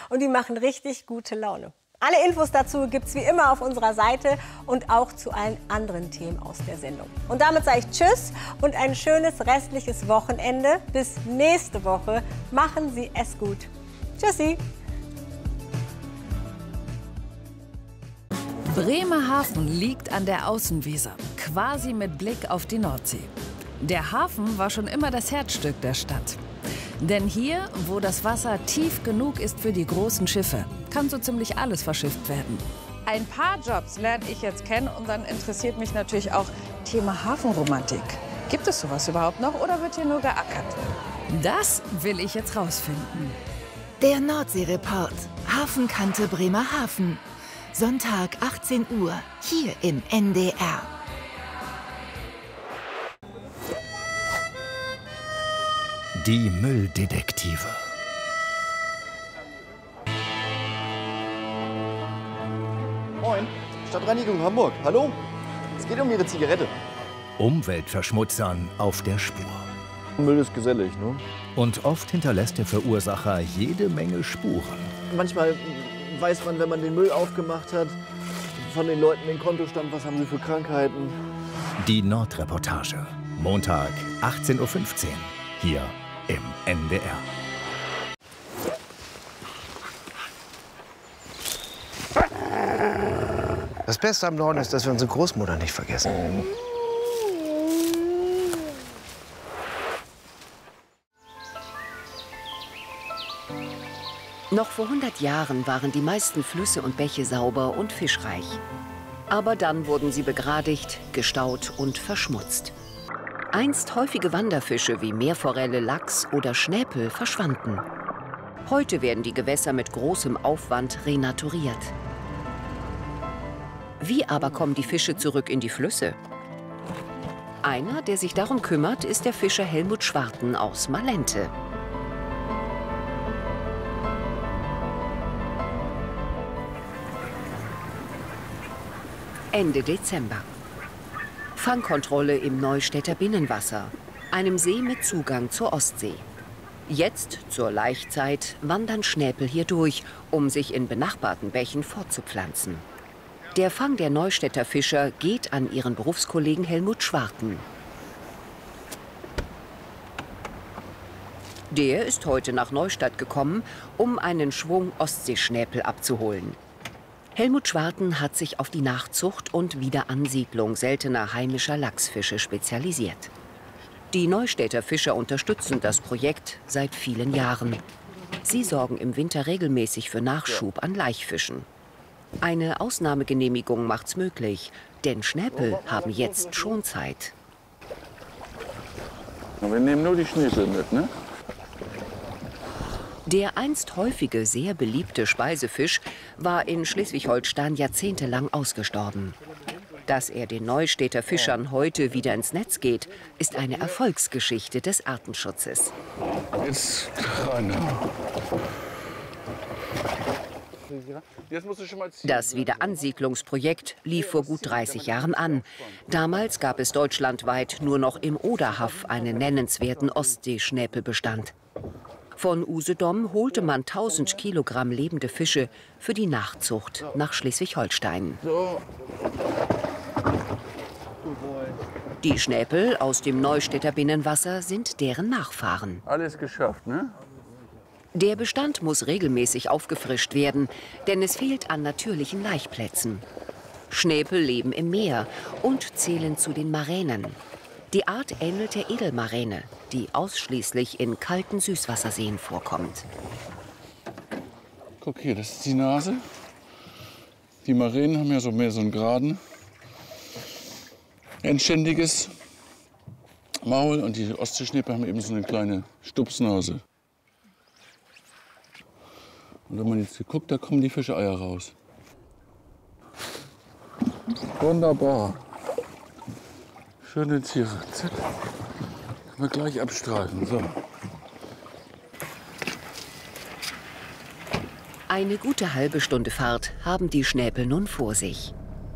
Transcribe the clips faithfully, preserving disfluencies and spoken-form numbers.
und die machen richtig gute Laune. Alle Infos dazu gibt es wie immer auf unserer Seite und auch zu allen anderen Themen aus der Sendung. Und damit sage ich Tschüss und ein schönes restliches Wochenende. Bis nächste Woche. Machen Sie es gut. Tschüssi. Bremerhaven liegt an der Außenweser, quasi mit Blick auf die Nordsee. Der Hafen war schon immer das Herzstück der Stadt. Denn hier, wo das Wasser tief genug ist für die großen Schiffe, kann so ziemlich alles verschifft werden. Ein paar Jobs lerne ich jetzt kennen und dann interessiert mich natürlich auch Thema Hafenromantik. Gibt es sowas überhaupt noch oder wird hier nur geackert? Das will ich jetzt rausfinden. Der Nordsee-Report. Hafenkante Bremerhaven. Sonntag, achtzehn Uhr, hier im N D R. Die Mülldetektive. Moin, Stadtreinigung Hamburg. Hallo? Es geht um Ihre Zigarette. Umweltverschmutzern auf der Spur. Müll ist gesellig, ne? Und oft hinterlässt der Verursacher jede Menge Spuren. Manchmal weiß man, wenn man den Müll aufgemacht hat, von den Leuten den Kontostand, was haben sie für Krankheiten. Die Nordreportage. Montag, achtzehn Uhr fünfzehn. Hier im N D R. Das Beste am Norden ist, dass wir unsere Großmutter nicht vergessen. Noch vor hundert Jahren waren die meisten Flüsse und Bäche sauber und fischreich. Aber dann wurden sie begradigt, gestaut und verschmutzt. Einst häufige Wanderfische wie Meerforelle, Lachs oder Schnäpel verschwanden. Heute werden die Gewässer mit großem Aufwand renaturiert. Wie aber kommen die Fische zurück in die Flüsse? Einer, der sich darum kümmert, ist der Fischer Helmut Schwarten aus Malente. Ende Dezember. Fangkontrolle im Neustädter Binnenwasser, einem See mit Zugang zur Ostsee. Jetzt, zur Laichzeit, wandern Schnäpel hier durch, um sich in benachbarten Bächen fortzupflanzen. Der Fang der Neustädter Fischer geht an ihren Berufskollegen Helmut Schwarten. Der ist heute nach Neustadt gekommen, um einen Schwung Ostseeschnäpel abzuholen. Helmut Schwarten hat sich auf die Nachzucht und Wiederansiedlung seltener heimischer Lachsfische spezialisiert. Die Neustädter Fischer unterstützen das Projekt seit vielen Jahren. Sie sorgen im Winter regelmäßig für Nachschub an Laichfischen. Eine Ausnahmegenehmigung macht's möglich, denn Schnäpel haben jetzt Schonzeit. Wir nehmen nur die Schnäpel mit, ne? Der einst häufige, sehr beliebte Speisefisch war in Schleswig-Holstein jahrzehntelang ausgestorben. Dass er den Neustädter Fischern heute wieder ins Netz geht, ist eine Erfolgsgeschichte des Artenschutzes. Jetzt keiner. Das Wiederansiedlungsprojekt lief vor gut dreißig Jahren an. Damals gab es deutschlandweit nur noch im Oderhaff einen nennenswerten Ostseeschnäpelbestand. Von Usedom holte man tausend Kilogramm lebende Fische für die Nachzucht nach Schleswig-Holstein. Die Schnäpel aus dem Neustädter Binnenwasser sind deren Nachfahren. Alles geschafft, ne? Der Bestand muss regelmäßig aufgefrischt werden, denn es fehlt an natürlichen Laichplätzen. Schnäpel leben im Meer und zählen zu den Maränen. Die Art ähnelt der Edelmaräne, die ausschließlich in kalten Süßwasserseen vorkommt. Guck hier, das ist die Nase. Die Maränen haben ja so mehr so einen geraden, endständiges Maul und die Ostseeschnäpel haben eben so eine kleine Stupsnase. Und wenn man jetzt hier guckt, da kommen die Fischeier raus. Wunderbar. Schöne Tiere. Zack. Können wir gleich abstreifen. So. Eine gute halbe Stunde Fahrt haben die Schnäpel nun vor sich.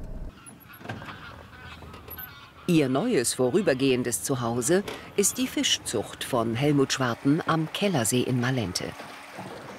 Ihr neues vorübergehendes Zuhause ist die Fischzucht von Helmut Schwarten am Kellersee in Malente.